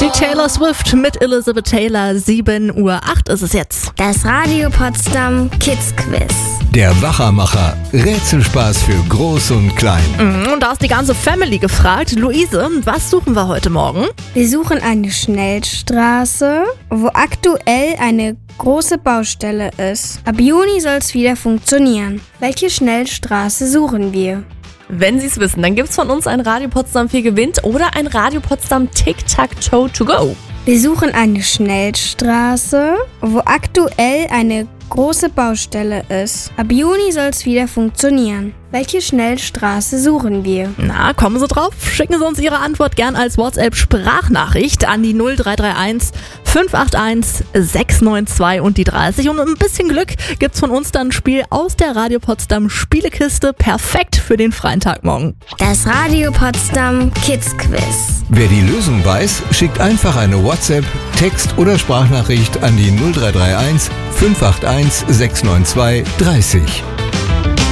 Die Taylor Swift mit Elizabeth Taylor, 7:08 Uhr ist es jetzt. Das Radio Potsdam Kids Quiz. Der Wachermacher. Rätselspaß für Groß und Klein. Und da ist die ganze Family gefragt. Luise, was suchen wir heute Morgen? Wir suchen eine Schnellstraße, wo aktuell eine große Baustelle ist. Ab Juni soll es wieder funktionieren. Welche Schnellstraße suchen wir? Wenn Sie es wissen, dann gibt's von uns ein Radio Potsdam 4 gewinnt oder ein Radio Potsdam Tic-Tac-Toe to go. Wir suchen eine Schnellstraße, wo aktuell eine große Baustelle ist. Ab Juni soll es wieder funktionieren. Welche Schnellstraße suchen wir? Na, kommen Sie drauf? Schicken Sie uns Ihre Antwort gern als WhatsApp-Sprachnachricht an die 0331 581 692 und die 30. Und mit ein bisschen Glück gibt's von uns dann ein Spiel aus der Radio Potsdam Spielekiste. Perfekt für den freien Tag morgen. Das Radio Potsdam Kids Quiz. Wer die Lösung weiß, schickt einfach eine WhatsApp, Text- oder Sprachnachricht an die 0331 581 692 30.